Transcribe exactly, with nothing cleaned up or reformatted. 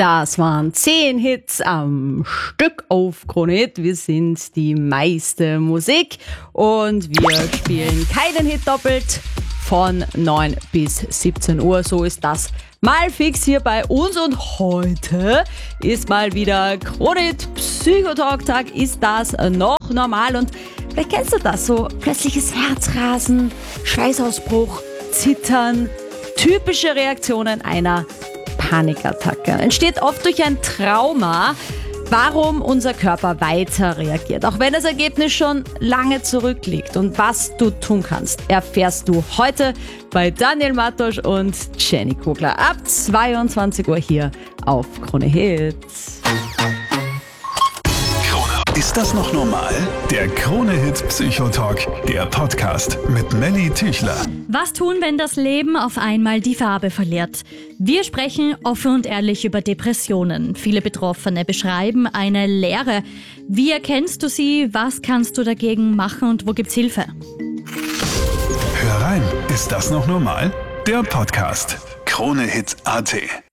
Das waren zehn Hits am Stück auf Krone Hit. Wir sind die meiste Musik und wir spielen keinen Hit doppelt von neun bis siebzehn Uhr. So ist das mal fix hier bei uns und heute ist mal wieder Krone Hit Psychotalk-Tag. Ist das noch normal? Und vielleicht kennst du das, so plötzliches Herzrasen, Schweißausbruch, Zittern, typische Reaktionen einer Panikattacke. Entsteht oft durch ein Trauma, warum unser Körper weiter reagiert, auch wenn das Ergebnis schon lange zurückliegt. Und was du tun kannst, erfährst du heute bei Daniel Matosch und Jenny Kogler ab zweiundzwanzig Uhr hier auf Krone Hit. Ist das noch normal? Der Krone Hit Psychotalk, der Podcast mit Melly Tüchler. Was tun, wenn das Leben auf einmal die Farbe verliert? Wir sprechen offen und ehrlich über Depressionen. Viele Betroffene beschreiben eine Leere. Wie erkennst du sie? Was kannst du dagegen machen und wo gibt's Hilfe? Hör rein, ist das noch normal? Der Podcast. Krone Hit Punkt at